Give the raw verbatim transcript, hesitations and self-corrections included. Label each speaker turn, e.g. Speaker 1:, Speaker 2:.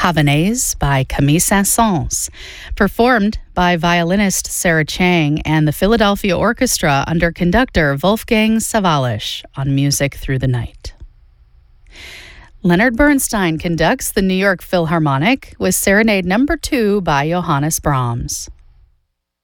Speaker 1: Havanaise by Camille Saint-Saëns, performed by violinist Sarah Chang and the Philadelphia Orchestra under conductor Wolfgang Sawallisch on Music Through the Night. Leonard Bernstein conducts the New York Philharmonic with Serenade Number two by Johannes Brahms.